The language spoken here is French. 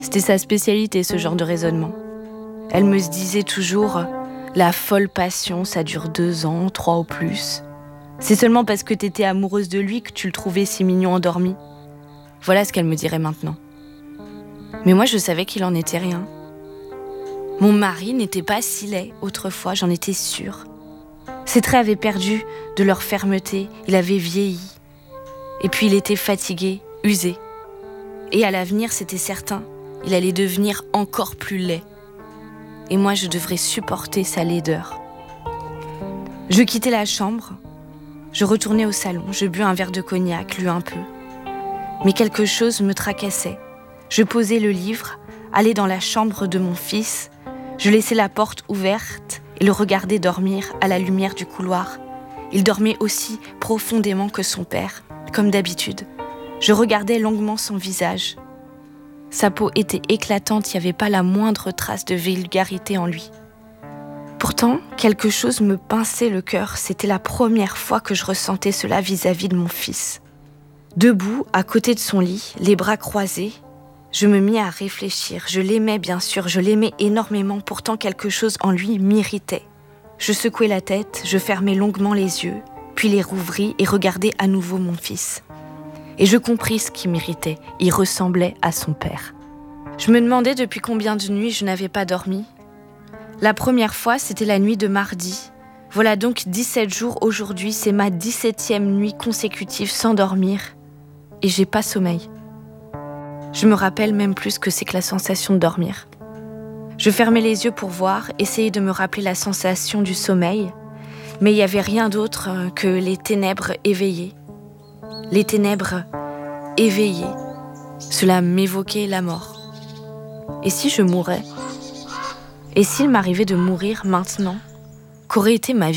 C'était sa spécialité, ce genre de raisonnement. Elle me disait toujours « La folle passion, ça dure 2 ans, 3 ou plus. C'est seulement parce que t'étais amoureuse de lui que tu le trouvais si mignon endormi. » Voilà ce qu'elle me dirait maintenant. Mais moi, je savais qu'il en était rien. Mon mari n'était pas si laid autrefois, j'en étais sûre. Ses traits avaient perdu de leur fermeté, il avait vieilli. Et puis il était fatigué, usé. Et à l'avenir, c'était certain, il allait devenir encore plus laid. Et moi, je devrais supporter sa laideur. Je quittais la chambre, je retournais au salon, je bus un verre de cognac, lus un peu. Mais quelque chose me tracassait. Je posais le livre, allais dans la chambre de mon fils, je laissais la porte ouverte et le regardais dormir à la lumière du couloir. Il dormait aussi profondément que son père, comme d'habitude. Je regardais longuement son visage. Sa peau était éclatante, il n'y avait pas la moindre trace de vulgarité en lui. Pourtant, quelque chose me pinçait le cœur. C'était la première fois que je ressentais cela vis-à-vis de mon fils. Debout, à côté de son lit, les bras croisés, je me mis à réfléchir. Je l'aimais bien sûr, je l'aimais énormément. Pourtant, quelque chose en lui m'irritait. Je secouais la tête, je fermais longuement les yeux, puis les rouvris et regardais à nouveau mon fils. Et je compris ce qui m'irritait. Il ressemblait à son père. Je me demandais depuis combien de nuits je n'avais pas dormi. La première fois, c'était la nuit de mardi. Voilà donc 17 jours aujourd'hui, c'est ma 17e nuit consécutive sans dormir. Et j'ai pas sommeil. Je me rappelle même plus ce que c'est que la sensation de dormir. Je fermais les yeux pour voir, essayer de me rappeler la sensation du sommeil, mais il n'y avait rien d'autre que les ténèbres éveillées. Les ténèbres éveillées, cela m'évoquait la mort. Et si je mourais ? Et s'il m'arrivait de mourir maintenant ? Qu'aurait été ma vie ?